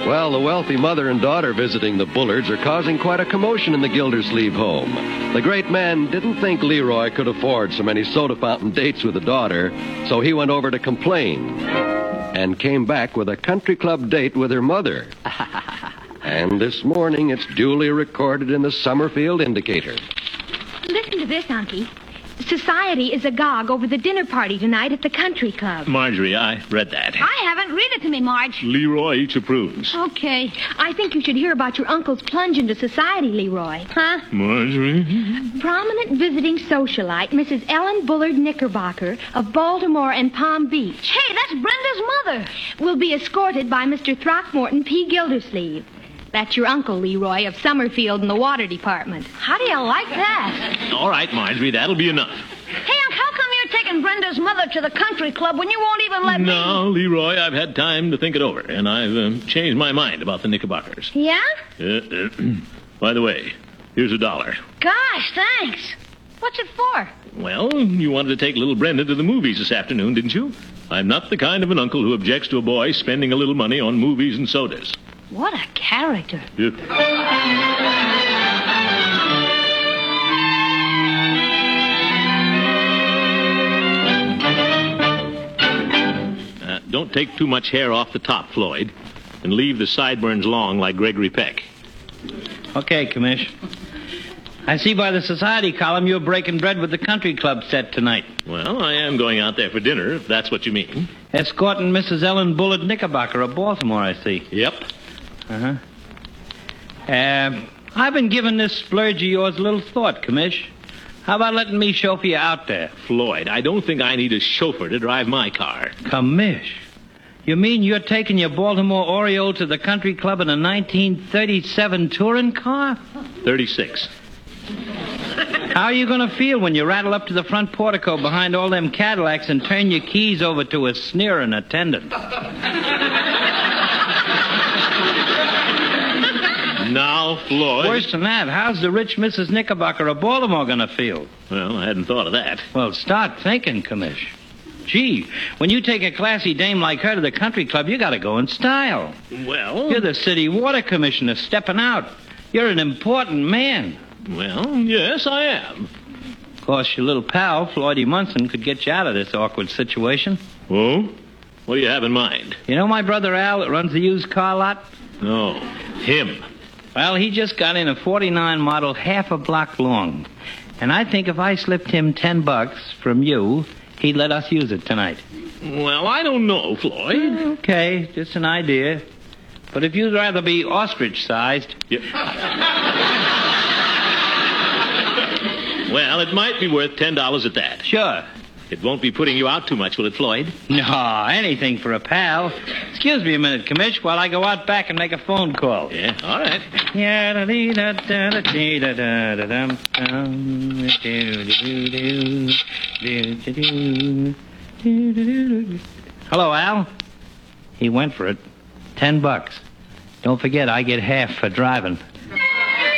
Well, the wealthy mother and daughter visiting the Bullards are causing quite a commotion in the Gildersleeve home. The great man didn't think Leroy could afford so many soda fountain dates with the daughter, so he went over to complain and came back with a country club date with her mother. And this morning, it's duly recorded in the Summerfield Indicator. Listen to this, Unky. Society is agog over the dinner party tonight at the country club. Marjorie, I read that. I haven't. Read it to me, Marge. Leroy each approves. Okay. I think you should hear about your uncle's plunge into society, Leroy. Huh? Marjorie? Prominent visiting socialite, Mrs. Ellen Bullard Knickerbocker of Baltimore and Palm Beach. Hey, that's Brenda's mother. Will be escorted by Mr. Throckmorton P. Gildersleeve. That's your uncle, Leroy, of Summerfield in the water department. How do you like that? All right, Marjorie, that'll be enough. Hey, Unc, how come you're taking Brenda's mother to the country club when you won't even let me? No, Leroy, I've had time to think it over, and I've changed my mind about the Knickerbockers. Yeah? By the way, here's $1. Gosh, thanks. What's it for? Well, you wanted to take little Brenda to the movies this afternoon, didn't you? I'm not the kind of an uncle who objects to a boy spending a little money on movies and sodas. What a character. Don't take too much hair off the top, Floyd, and leave the sideburns long like Gregory Peck. Okay, Commish. I see by the society column you're breaking bread with the country club set tonight. Well, I am going out there for dinner, if that's what you mean. Escorting Mrs. Ellen Bullard Knickerbocker of Baltimore, I see. Yep. Uh-huh. I've been giving this splurge of yours a little thought, Commish. How about letting me chauffeur you out there? Floyd, I don't think I need a chauffeur to drive my car. Commish, you mean you're taking your Baltimore Oriole to the country club in a 1937 touring car? 36. How are you going to feel when you rattle up to the front portico behind all them Cadillacs and turn your keys over to a sneering attendant? Now, Floyd... Worse than that, how's the rich Mrs. Knickerbocker of Baltimore going to feel? Well, I hadn't thought of that. Well, start thinking, Commish. Gee, when you take a classy dame like her to the country club, you got to go in style. Well... You're the city water commissioner stepping out. You're an important man. Well, yes, I am. Of course, your little pal, Floydie Munson, could get you out of this awkward situation. Oh? What do you have in mind? You know my brother Al that runs the used car lot? No, him. Well, he just got in a 49 model half a block long. And I think if I slipped him $10 from you, he'd let us use it tonight. Well, I don't know, Floyd. Okay, just an idea. But if you'd rather be ostrich-sized... Yeah. Well, it might be worth $10 at that. Sure. It won't be putting you out too much, will it, Floyd? No, anything for a pal. Excuse me a minute, Commish, while I go out back and make a phone call. Yeah, all right. Hello, Al. He went for it. $10. Don't forget, I get half for driving.